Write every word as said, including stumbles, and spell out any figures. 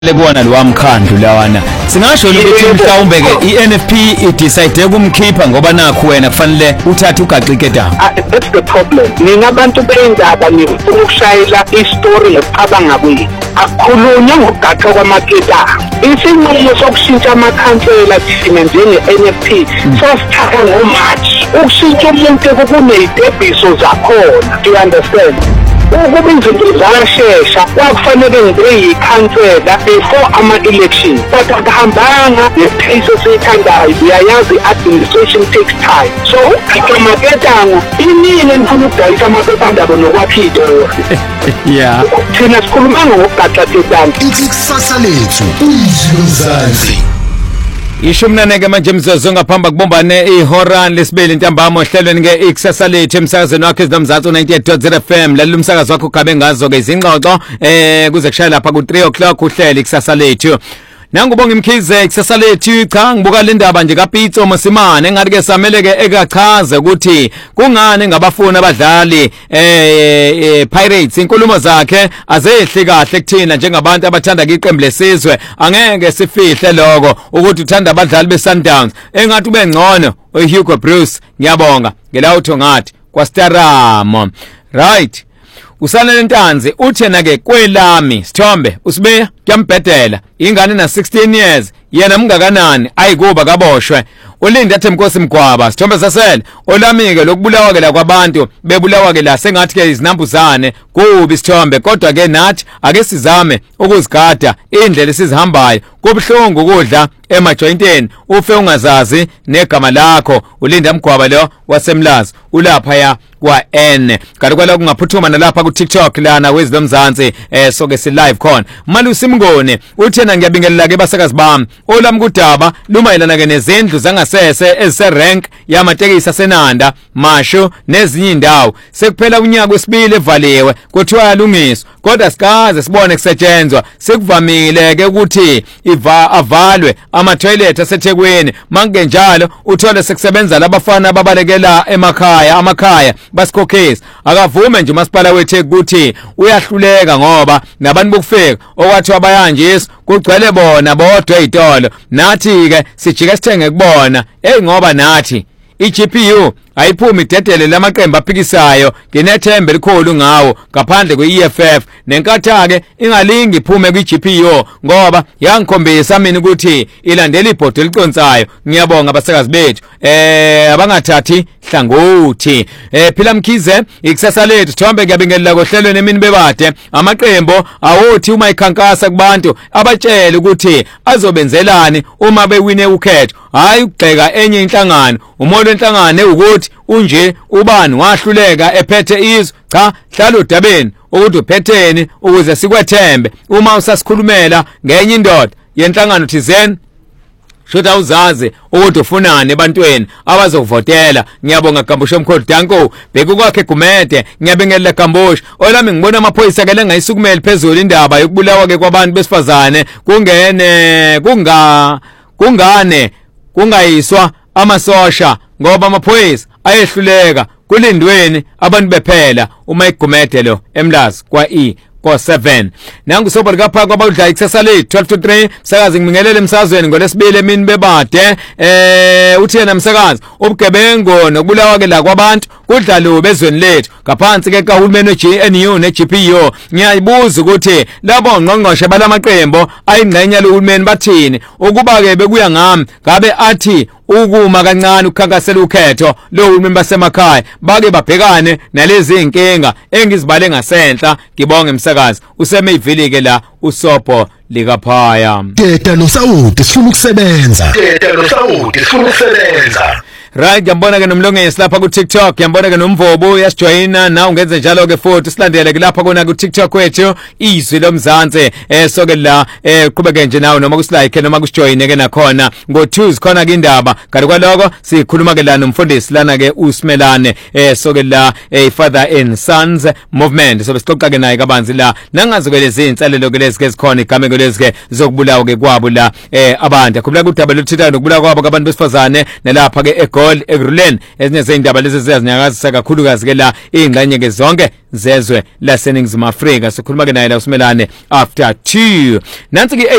Lebona lo wamkhandlu lawana singasho ukuthi mhlawumbe ke i-N F P idecide ukumkhipha ngoba nakho wena kufanele uthathe ugaqike daba. That's the problem. Nina abantu beyindaba nifuna ukushayela istory lecabanga kwini. Akukhulunywa ngokugaqa kwamaketa. Isinqumo sokushintsha amakhansela thina njenge-N F P sasithatha ngoMarch. Ukushintsha umuntu kunezidebhiso zakhona. Do you understand? Ukuba izinto zashesha kwakufanele ngibe yikhansela before ama-election but akuhambanga ngepace esiyithandayo. Uyayazi i-administration takes time, so ikamaketanga inini nifuna ukudayisa amaphephandaba nokwakha iy'tori. Yeah, Thina sikhuluma ngokugaxa ketanga. Ithi kusasa lethu umzuzanzi ishumi naneke manje mzozo ngaphamba kubombane ihora lesibili ntambama ohlelweni ke ikusasa lethu emsakazweni wakhe ezinomzathu ninety-eight point zero F M. Lalela umsakazo wakho ugabe ngazo ke izingxoxo eh kuze kushaya lapha ku three o'clock uhlele ikusasa lethu. Nangubonga imkhize ikusasa lethu. Cha ngibuka le ndaba nje kaPitso Mosimane engathi ke samele ke ekachaze ukuthi kungani ngabafuna abadlali eh Pirates inkulumo zakhe azehli kahle kuthina njengabantu abathanda iqembu lesizwe. Angeke sifihle lokho ukuthi uthanda abadlali beSundowns engathi ube ngcono uHugo Bruce. Ngiyabonga ngelawutho ngathi kwaStaramo right. Usanele Ntanzi uthena ke kwelami Sithombe usibe kuyambhedela ingane na sixteen years yena mngakanani ayikuba kaboshwe ulinda Themkosi Mgwaba Sithombe sasele olami ke lokubulawa ke la kwabantu bebulawa ke la sengathi ke izinambuzane kubi Sithombe kodwa ke nathi ake sizame ukuzigada indlela esizihambayo kubhlungu ukudla emajointeni ufe ungazazi negama lakho ulinda Mgwaba lo wasemlazi ulapha ya kwa N kanti kwala kungaphuthuma nalapha ku TikTok lana wezinomzansi eh soke si live khona Malusi Mngone uthena ngiyabingelela ke basakazi bami olami kudaba lumayelana ke nezindlu zangasese eziserank yamatekisi asenanda Masho nezinye indawo sekuphela unyaka wesibili evaliwe kuthiwa yalungiswa kodwa sikaze sibone kusetshenzwa sekuvamile ke ukuthi iva avalwe ama toilet aseThekwini manke njalo uthole sekusebenza labafana ababalekela emakhaya amakhaya basikhokhezi akavume nje umasipala wethe ukuthi uyahluleka ngoba nabantu bokufika okwathi abayanjisi kugcwele bona bodwa ezitolo nathi ke sijike sithenge kubona hey ngoba nathi i-G P U ayiphumi idedele lamaqembu aphikisayo nginethembe likhulu ngawo ngaphandle kwe-E F F nenkatha ke ingalingi iphume kwi-G P U ngoba yangikhombisa mina ukuthi ilandela ibhodi eliconsayo. Ngiyabonga abasakazi bethu eh abangathathi hlangothi eh phila Mkhize ikusasa lethu Sithombe ngiyabingelela kohlelweni emini bebade amaqembu awothi uma ikhankasa kubantu abatshele ukuthi azobenzelani uma bewine ukhetho hayi ukugxeka enye inhlangano umolo enhlangano ukuthi unje ubani wahluleka ephethe izwe cha hlala udabeni ukuthi uphetheni ukuze sikwethembe uma usasikhulumela ngenye indoda yenhlangano thizeni shoda uzazi ukuthi ufunani ebantweni abazovotela. Ngiyabonga Gambusho Mkhulu Danko bheka kwakhe Gumede ngiyabingelela Gambusho olami ngibona amaphoyisa ke lengayisukumeli phezulu indaba yokubulawa ke kwabantu besifazane kungene kunga kungane kungayiswa amasosha ngoba amaphoyisa ayehluleka kulindweni abantu bephela uma igumede lo emlazi kwa E ko seven nangu sobo likapha kwabadla ikusasa lethu twelve to three sakazi ngibingelele emsazweni ngolesibili emini bebade eh uthena msakazi ubugebengo nokubulawa ke la kwabantu kudlalo bezweni lethu ngaphansi ke kahulumeni we-G N U ne-G P U. Ngiyayibuza ukuthi labo ngqongqoshe balamaqembu ayingxenye lohulumeni bathini ukuba ke bekuya ngami ngabe athi ukuma kancane ukukhankasela ukhetho lo hulumeni basemakhaya bake babhekane nalezi inkinga engizibale ngasenhla. Ngibonge msakazi useme ivili ke la usopo likaphaya Teta noSawuti sifuna ukusebenza Teta noSawuti sifuna ukusebenza right. Ngiyambona ke nomlongesi lapha ku TikTok ngiyambona ke nomvobo uyasijoyina na ungenze njalo ke futhi silandele ke lapha kona ku TikTok wethu izwi lomzansi eh soke la eh qhubeke nje nawe noma kusilike noma kusijoyine ke nakhona ngo Tuesday khona ke indaba kanti kwaloko sikhuluma ke la nomfundisi lana ke uSimelane eh soke la eh Father and Sons Movement so besixoxa ke naye kabanzi la nangazi ke lezi inselelo ke lezi ke zikhona igameko lezi ke zokubulawa ke kwabo la eh abantu khuluma kudaba lokuthintana nokubulawa kwabo kabantu besifazane nalapha ke igoli ekuruleni ezinye zeindaba lezi siyazinyakazisa kakhulukazi ke la ingxenye ke zonke zezwe laseningizimu Afrika. Sikhuluma ke naye la uSimelane after two. Nansi ke